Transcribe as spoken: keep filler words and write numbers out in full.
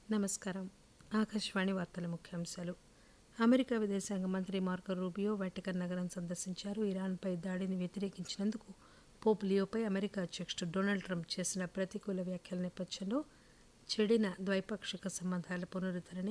నమస్కారం. ఆకాశవాణి వార్తల ముఖ్యాంశాలు. అమెరికా విదేశాంగ మంత్రి మార్కో రూబియో వాటికన్ నగరం సందర్శించారు. ఇరాన్పై దాడిని వ్యతిరేకించినందుకు పోప్ లియోపై అమెరికా అధ్యక్షుడు డొనాల్డ్ ట్రంప్ చేసిన ప్రతికూల వ్యాఖ్యల నేపథ్యంలో చెడిన ద్వైపాక్షిక సంబంధాల పునరుద్దరణ